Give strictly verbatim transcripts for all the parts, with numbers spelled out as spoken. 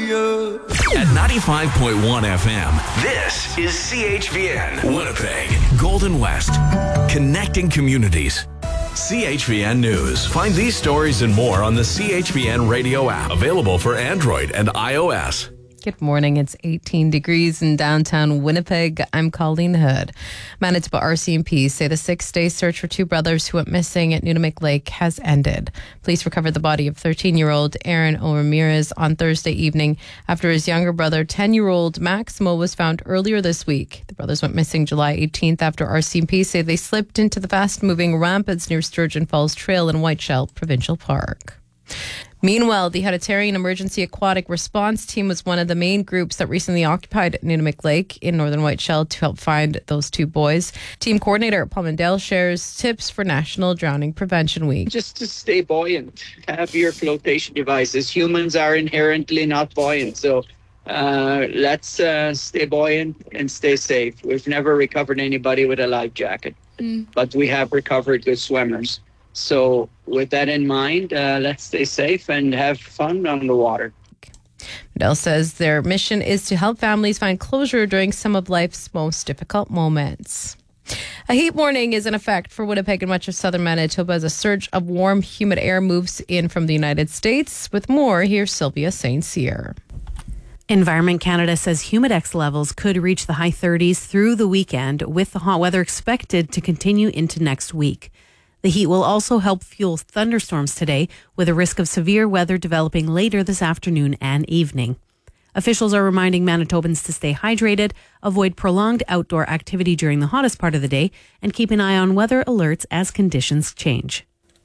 you. At ninety-five point one F M, this is C H V N, Winnipeg, Golden West, connecting communities. C H V N News. Find these stories and more on the C H V N radio app, available for Android and iOS. Good morning. It's eighteen degrees in downtown Winnipeg. I'm Colleen Hood. Manitoba R C M P say the six-day search for two brothers who went missing at Nunavik Lake has ended. Police recovered the body of thirteen-year-old Aaron O. Ramirez on Thursday evening after his younger brother, ten-year-old Maximo, was found earlier this week. The brothers went missing July eighteenth after R C M P say they slipped into the fast-moving rapids near Sturgeon Falls Trail in Whiteshell Provincial Park. Meanwhile, the Humanitarian Emergency Aquatic Response Team was one of the main groups that recently occupied Nunavik Lake in northern Whiteshell to help find those two boys. Team coordinator Paul Mandel shares tips for National Drowning Prevention Week. Just to stay buoyant, have your flotation devices. Humans are inherently not buoyant, so uh, let's uh, stay buoyant and stay safe. We've never recovered anybody with a life jacket, mm. but we have recovered good swimmers. So with that in mind, uh, let's stay safe and have fun on the water. Mandel says their mission is to help families find closure during some of life's most difficult moments. A heat warning is in effect for Winnipeg and much of southern Manitoba as a surge of warm, humid air moves in from the United States. With more, here's Sylvia Saint Cyr. Environment Canada says humidex levels could reach the high thirties through the weekend, with the hot weather expected to continue into next week. The heat will also help fuel thunderstorms today, with a risk of severe weather developing later this afternoon and evening. Officials are reminding Manitobans to stay hydrated, avoid prolonged outdoor activity during the hottest part of the day, and keep an eye on weather alerts as conditions change.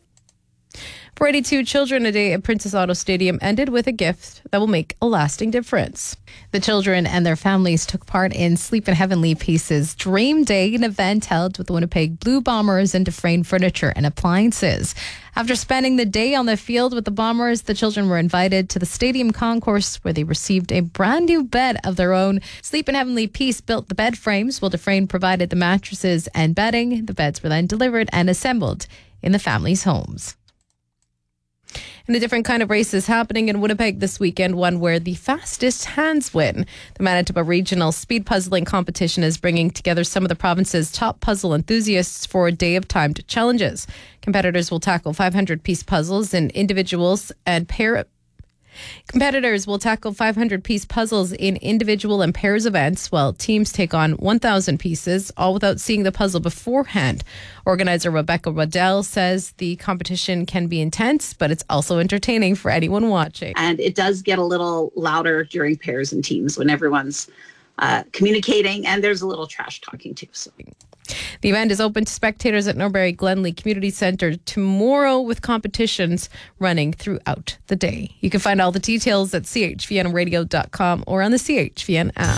For eighty-two children, a day at Princess Auto Stadium ended with a gift that will make a lasting difference. The children and their families took part in Sleep in Heavenly Peace's Dream Day, an event held with the Winnipeg Blue Bombers and Dufresne Furniture and Appliances. After spending the day on the field with the Bombers, the children were invited to the stadium concourse where they received a brand new bed of their own. Sleep in Heavenly Peace built the bed frames while Dufresne provided the mattresses and bedding. The beds were then delivered and assembled in the families' homes. And a different kind of race is happening in Winnipeg this weekend, one where the fastest hands win. The Manitoba Regional Speed Puzzling Competition is bringing together some of the province's top puzzle enthusiasts for a day of timed challenges. Competitors will tackle five hundred piece puzzles in individuals and pair Competitors will tackle five hundred piece puzzles in individual and pairs events, while teams take on one thousand pieces, all without seeing the puzzle beforehand. Organizer Rebecca Waddell says the competition can be intense, but it's also entertaining for anyone watching. And it does get a little louder during pairs and teams when everyone's uh, communicating, and there's a little trash talking too. So. The event is open to spectators at Norbury Glenley Community Centre tomorrow, with competitions running throughout the day. You can find all the details at c h v n radio dot com or on the C H V N app.